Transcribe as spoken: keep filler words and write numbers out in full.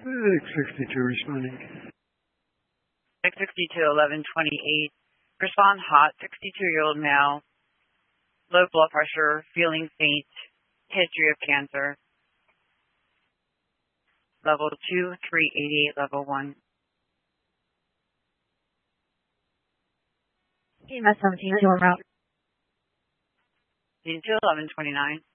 six sixty-two responding. six sixty-two, eleven twenty-eight. Respond hot, sixty-two-year-old male, low blood pressure, feeling faint, history of cancer. Level two, three eighty-eight, level one. E M S seventeen, your route. seventeen to eleven twenty-nine.